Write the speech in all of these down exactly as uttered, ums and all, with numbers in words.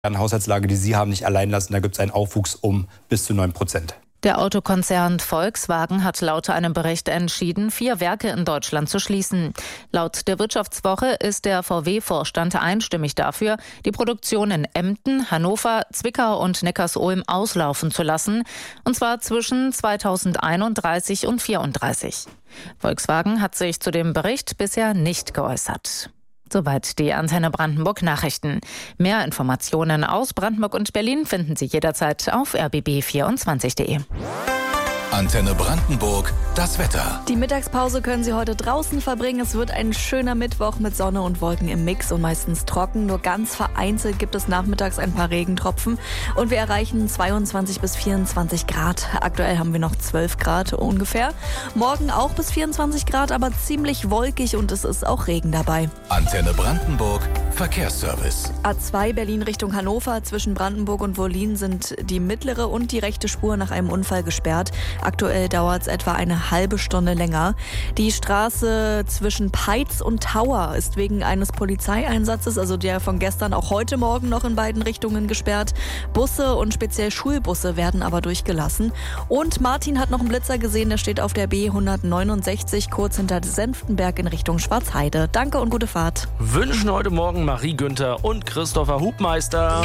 Haushaltslage, die Sie haben, nicht allein lassen. Da gibt es einen Aufwuchs um bis zu neun Prozent. Der Autokonzern Volkswagen hat laut einem Bericht entschieden, vier Werke in Deutschland zu schließen. Laut der Wirtschaftswoche ist der V W-Vorstand einstimmig dafür, die Produktion in Emden, Hannover, Zwickau und Neckarsulm auslaufen zu lassen, und zwar zwischen zweitausendeinunddreißig und vierunddreißig. Volkswagen hat sich zu dem Bericht bisher nicht geäußert. Soweit die Antenne Brandenburg Nachrichten. Mehr Informationen aus Brandenburg und Berlin finden Sie jederzeit auf r b b vierundzwanzig punkt d e. Antenne Brandenburg, das Wetter. Die Mittagspause können Sie heute draußen verbringen. Es wird ein schöner Mittwoch mit Sonne und Wolken im Mix und meistens trocken. Nur ganz vereinzelt gibt es nachmittags ein paar Regentropfen. Und wir erreichen zweiundzwanzig bis vierundzwanzig Grad. Aktuell haben wir noch zwölf Grad ungefähr. Morgen auch bis vierundzwanzig Grad, aber ziemlich wolkig und es ist auch Regen dabei. Antenne Brandenburg, Verkehrsservice. A zwei Berlin Richtung Hannover. Zwischen Brandenburg und Wollin sind die mittlere und die rechte Spur nach einem Unfall gesperrt. Aktuell dauert es etwa eine halbe Stunde länger. Die Straße zwischen Peitz und Tauer ist wegen eines Polizeieinsatzes, also der von gestern, auch heute Morgen noch in beiden Richtungen gesperrt. Busse und speziell Schulbusse werden aber durchgelassen. Und Martin hat noch einen Blitzer gesehen, der steht auf der B hundertneunundsechzig kurz hinter Senftenberg in Richtung Schwarzheide. Danke und gute Fahrt. Wünschen heute Morgen Marie Günther und Christopher Hubmeister.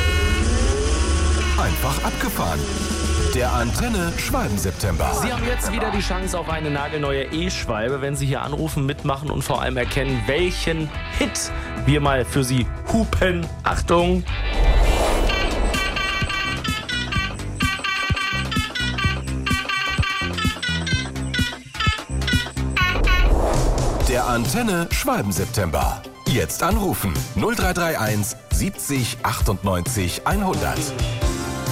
Einfach abgefahren. Der Antenne Schwalben-September. Sie haben jetzt wieder die Chance auf eine nagelneue E-Schwalbe, wenn Sie hier anrufen, mitmachen und vor allem erkennen, welchen Hit wir mal für Sie hupen. Achtung! Der Antenne Schwalben-September. Jetzt anrufen null drei drei eins siebzig achtundneunzig hundert.